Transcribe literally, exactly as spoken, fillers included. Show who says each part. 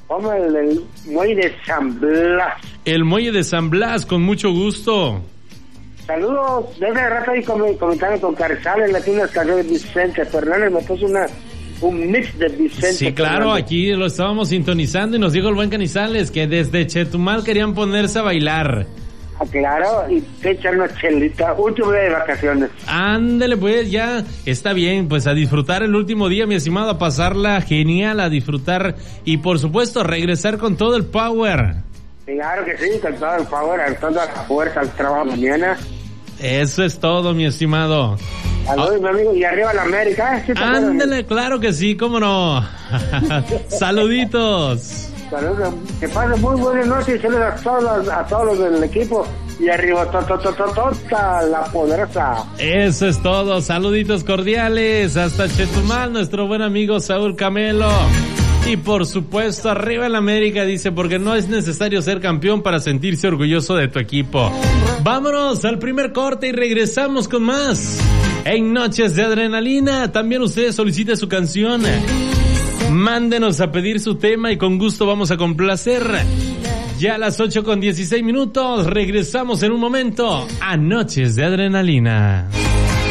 Speaker 1: Como el, el muelle de San Blas.
Speaker 2: El muelle de San Blas, con mucho gusto.
Speaker 1: Saludos, desde rato ahí comentando con Carzales, le tiene unas canciones de Vicente Fernández, me puso una, un mix de Vicente
Speaker 2: Sí, claro,
Speaker 1: Fernández.
Speaker 2: aquí lo estábamos sintonizando y nos dijo el buen Canizales que desde Chetumal querían ponerse a bailar.
Speaker 1: Ah, claro, y te echan una chelita, último día de vacaciones.
Speaker 2: Ándele pues, ya está bien, pues a disfrutar el último día, mi estimado, a pasarla genial, a disfrutar y por supuesto regresar con todo el power.
Speaker 1: Claro que sí, con todo el favor, con toda la fuerza al trabajo mañana.
Speaker 2: Eso es todo, mi estimado.
Speaker 1: Saludos, oh. mi amigo, y arriba la América. ¿Sí
Speaker 2: Ándele, claro que sí, cómo no. Saluditos.
Speaker 1: Saludos, que pasen muy buenas noches y saludos a todos, a todos los del equipo. Y arriba, to, to, to, to, tota la poderosa.
Speaker 2: Eso es todo, saluditos cordiales. Hasta Chetumal, nuestro buen amigo Saúl Camelo. Y por supuesto, arriba el América, dice, porque no es necesario ser campeón para sentirse orgulloso de tu equipo. Vámonos al primer corte y regresamos con más. En Noches de Adrenalina, también usted solicite su canción. Mándenos a pedir su tema y con gusto vamos a complacer. Ya a las ocho con dieciséis minutos, regresamos en un momento a Noches de Adrenalina.